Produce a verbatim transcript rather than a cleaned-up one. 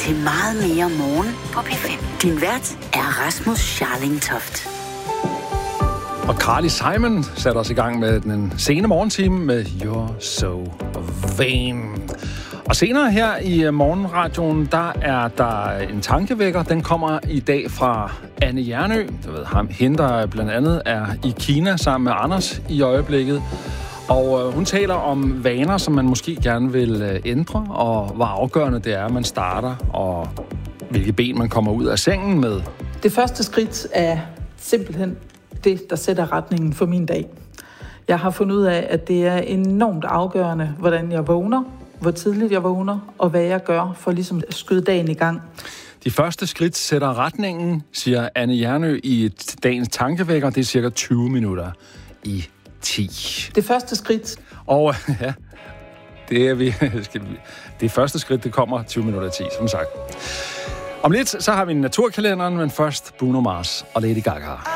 til meget mere morgen på P fem. Din vært er Rasmus Scharling Toft. Og Carly Simon satte os i gang med den sene morgentime med You're So Vain. Og senere her i morgenradioen, der er der en tankevækker. Den kommer i dag fra Anne Hjernø. Du ved, ham, hende, der blandt andet er i Kina sammen med Anders i øjeblikket. Og øh, hun taler om vaner, som man måske gerne vil øh, ændre, og hvor afgørende det er, at man starter, og hvilke ben man kommer ud af sengen med. Det første skridt er simpelthen det, der sætter retningen for min dag. Jeg har fundet ud af, at det er enormt afgørende, hvordan jeg vågner, hvor tidligt jeg vågner, og hvad jeg gør for ligesom at skyde dagen i gang. De første skridt sætter retningen, siger Anne Hjernø i et dagens tankevækker. Det er cirka tyve minutter i ti. Det første skridt. Og ja, det er vi. Det første skridt, det kommer tyve minutter i ti, som sagt. Om lidt, så har vi naturkalenderen, men først Bruno Mars og Lady Gaga.